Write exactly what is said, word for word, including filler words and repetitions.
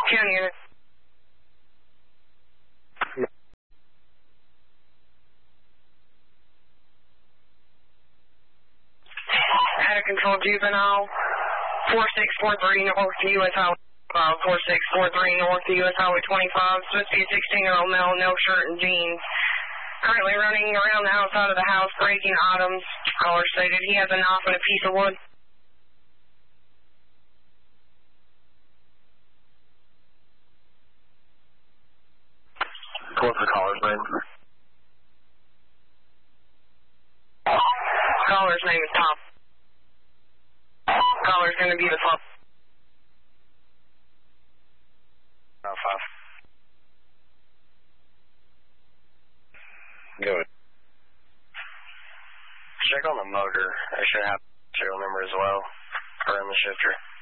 ten unit. Out of control juvenile. four six four three north U S Highway twenty-five. four six four three north U S Highway twenty-five. Supposed to be a sixteen-year-old male, no shirt and jeans. Currently running around the outside of the house, breaking items. Caller stated he has a knife and a piece of wood. What's the caller's name? Caller's name is Tom. Caller's going to be the top. Oh, five. Good. Check on the motor. I should have serial number as well, or in the shifter.